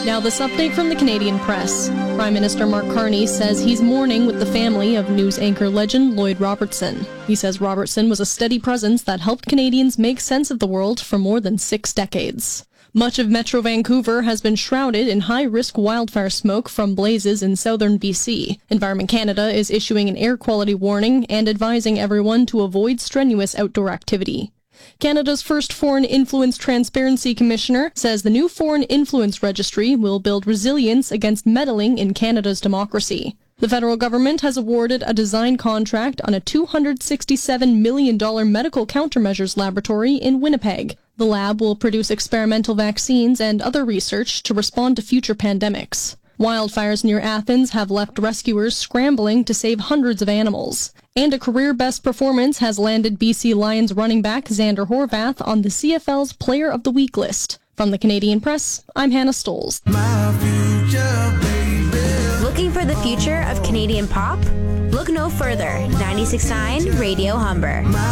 Now this update from the Canadian Press. Prime Minister Mark Carney says he's mourning with the family of news anchor legend Lloyd Robertson. He says Robertson was a steady presence that helped Canadians make sense of the world for more than 6 decades. Much of Metro Vancouver has been shrouded in high-risk wildfire smoke from blazes in southern BC. Environment Canada is issuing an air quality warning and advising everyone to avoid strenuous outdoor activity. Canada's first Foreign Influence Transparency Commissioner says the new Foreign Influence Registry will build resilience against meddling in Canada's democracy. The federal government has awarded a design contract on a $267 million medical countermeasures laboratory in Winnipeg. The lab will produce experimental vaccines and other research to respond to future pandemics. Wildfires near Athens have left rescuers scrambling to save hundreds of animals. And a career-best performance has landed BC Lions running back Xander Horvath on the CFL's Player of the Week list. From the Canadian Press, I'm Hannah Stoles. Looking for the future of Canadian pop? Look no further. 96.9 Radio Humber.